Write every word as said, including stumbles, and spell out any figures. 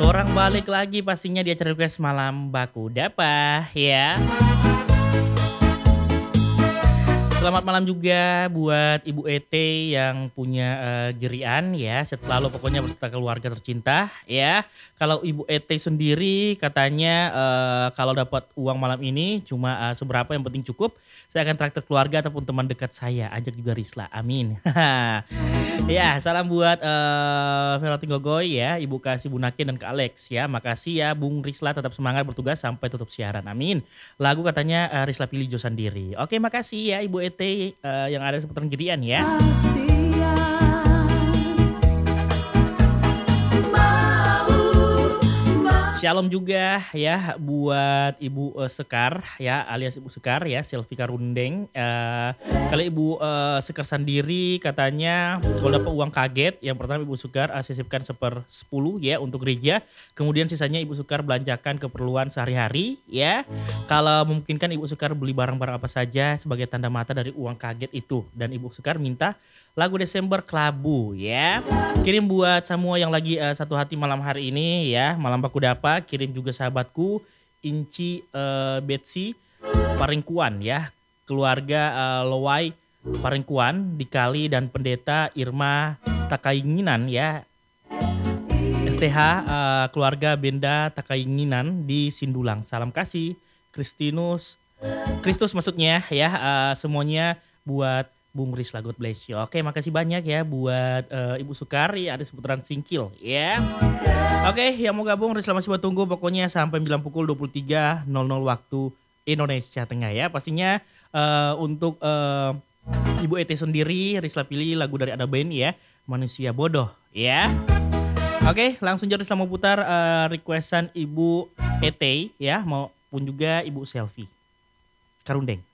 Orang balik lagi pastinya di acara request malam Baku Dapa ya. Selamat malam juga buat Ibu E T yang punya uh, gerian ya. Sehat selalu pokoknya beserta keluarga tercinta ya. Kalau Ibu E T sendiri katanya uh, kalau dapat uang malam ini cuma uh, seberapa yang penting cukup. Saya akan traktir keluarga ataupun teman dekat saya. Ajak juga Risla. Amin. Ya, salam buat uh, Veloti Gogoy ya, Ibu Kasih Bunakin dan Kak Alex ya. Makasih ya Bung Risla, tetap semangat bertugas sampai tutup siaran. Amin. Lagu katanya uh, Risla pilih Jo sendiri. Oke, makasih ya Ibu E T uh, yang ada seputaran gerian ya. Shalom juga ya buat Ibu uh, Sekar ya, alias Ibu Sekar ya, Selvi Karundeng. Uh, kalau Ibu uh, Sekar sendiri katanya kalau dapat uang kaget, yang pertama Ibu Sekar uh, sisipkan seper sepuluh ya untuk gereja. Kemudian sisanya Ibu Sekar belanjakan keperluan sehari-hari ya. Kalau memungkinkan Ibu Sekar beli barang-barang apa saja sebagai tanda mata dari uang kaget itu. Dan Ibu Sekar minta lagu Desember Kelabu ya. Kirim buat semua yang lagi uh, satu hati malam hari ini ya, malam Baku Dapa. Kirim juga sahabatku Inci uh, Betsy Paringkuan ya, keluarga uh, Lowai Paringkuan Dikali dan pendeta Irma Takainginan ya, S T H uh, keluarga Benda Takainginan di Sindulang. Salam kasih Kristinus Kristus maksudnya ya, uh, semuanya buat Bung Risla, God bless you. Oke, makasih banyak ya buat uh, Ibu Sukari, ada seputaran Singkil ya. Oke, yang mau gabung Risla masih buat tunggu pokoknya sampai bilang pukul dua puluh tiga nol nol waktu Indonesia Tengah ya. Pastinya uh, untuk uh, Ibu E T sendiri Risla pilih lagu dari Ada Band ya, Manusia Bodoh ya. Oke, langsung jadi Risla mau putar uh, requestan Ibu E T ya, maupun juga Ibu Selfie Karundeng.